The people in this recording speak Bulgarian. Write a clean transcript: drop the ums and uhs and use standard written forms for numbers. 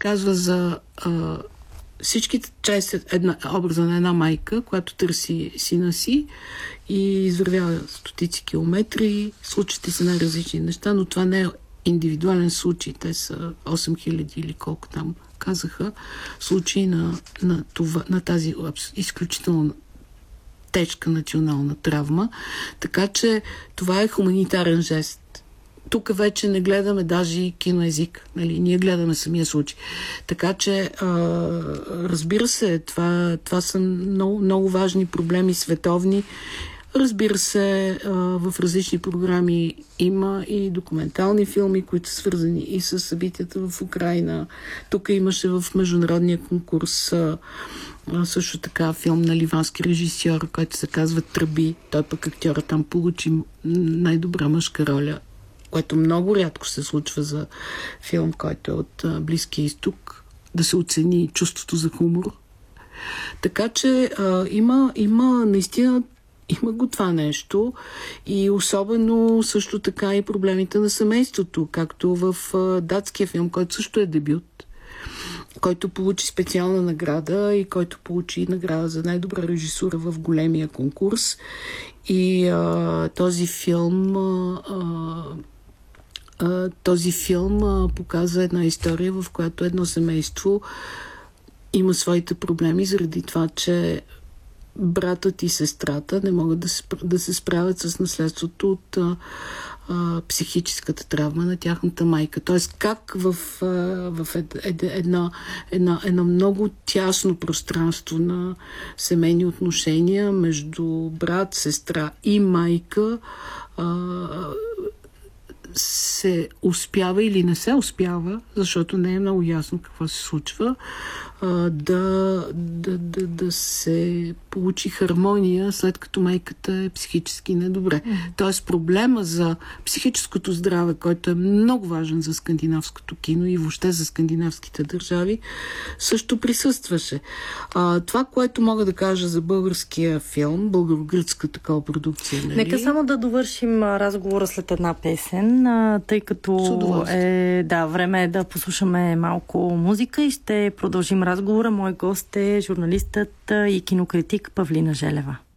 разказва за всичките части, образа на една майка, която търси сина си и извървява стотици километри, случват се най-различни неща, но това не е индивидуален случай. Те са 8000 или колко там казаха случаи на тази изключително тежка национална травма. Така че това е хуманитарен жест. Тук вече не гледаме даже и киноезик. Нали? Ние гледаме самия случай. Така че, разбира се, това са много, много важни проблеми, световни. Разбира се, в различни програми има и документални филми, които са свързани и с събитията в Украйна. Тук имаше в международния конкурс също така филм на ливански режисьор, който се казва Тръби. Той пък актьора там получи най-добра мъжка роля, което много рядко се случва за филм, който е от Близкия изток, да се оцени чувството за хумор. Така че има наистина има го това нещо и особено също така и проблемите на семейството, както в датския филм, който също е дебют, който получи специална награда и който получи награда за най-добра режисура в големия конкурс. И този филм показва една история, в която едно семейство има своите проблеми заради това, че братът и сестрата не могат да се справят с наследството от психическата травма на тяхната майка. Тоест как в едно много тясно пространство на семейни отношения между брат, сестра и майка се успява или не се успява, защото не е много ясно какво се случва, да се получи хармония, след като майката е психически недобре. Тоест проблема за психическото здраве, който е много важен за скандинавското кино и въобще за скандинавските държави, също присъстваше. Това, което мога да кажа за българския филм, българо-гръцка такава продукция. Нали? Нека само да довършим разговора след една песен, тъй като време е да послушаме малко музика и ще продължим разговора. Мой гост е журналистът и кинокритик Павлина Желева.